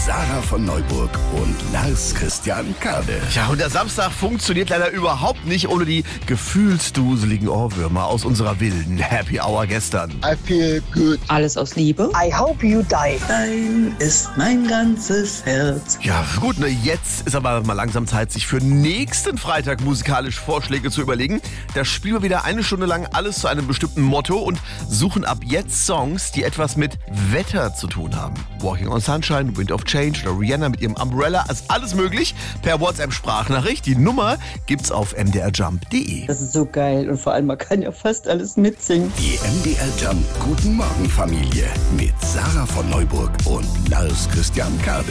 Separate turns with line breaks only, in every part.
Sarah von Neuburg und Lars Christian Kade.
Ja, und der Samstag funktioniert leider überhaupt nicht ohne die gefühlsduseligen Ohrwürmer aus unserer wilden Happy Hour gestern.
I feel good.
Alles aus Liebe.
I hope you die.
Dein ist mein ganzes Herz.
Ja, gut, ne, jetzt ist aber mal langsam Zeit, sich für nächsten Freitag musikalisch Vorschläge zu überlegen. Da spielen wir wieder eine Stunde lang alles zu einem bestimmten Motto und suchen ab jetzt Songs, die etwas mit Wetter zu tun haben. Walking on Sunshine, Wind of Change oder Rihanna mit ihrem Umbrella, ist alles möglich per WhatsApp-Sprachnachricht. Die Nummer gibt's auf mdrjump.de.
Das ist so geil und vor allem, man kann ja fast alles mitsingen.
Die MDR Jump Guten Morgen Familie mit Sarah von Neuburg und Lars Christian Kade.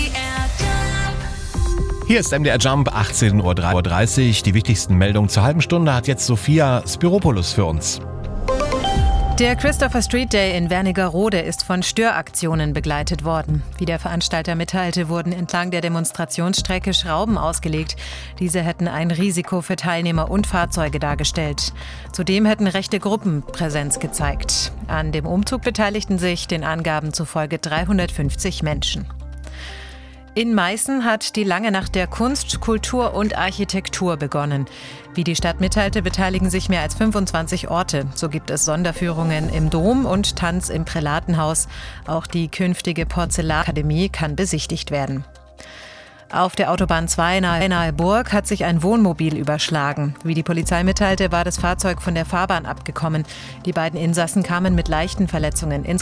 Hier ist MDR Jump, 18:30 Uhr. Die wichtigsten Meldungen zur halben Stunde hat jetzt Sophia Spiropoulos für uns.
Der Christopher Street Day in Wernigerode ist von Störaktionen begleitet worden. Wie der Veranstalter mitteilte, wurden entlang der Demonstrationsstrecke Schrauben ausgelegt. Diese hätten ein Risiko für Teilnehmer und Fahrzeuge dargestellt. Zudem hätten rechte Gruppen Präsenz gezeigt. An dem Umzug beteiligten sich den Angaben zufolge 350 Menschen. In Meißen hat die lange Nacht der Kunst, Kultur und Architektur begonnen. Wie die Stadt mitteilte, beteiligen sich mehr als 25 Orte. So gibt es Sonderführungen im Dom und Tanz im Prälatenhaus. Auch die künftige Porzellanakademie kann besichtigt werden. Auf der Autobahn 2 nahe Burg hat sich ein Wohnmobil überschlagen. Wie die Polizei mitteilte, war das Fahrzeug von der Fahrbahn abgekommen. Die beiden Insassen kamen mit leichten Verletzungen ins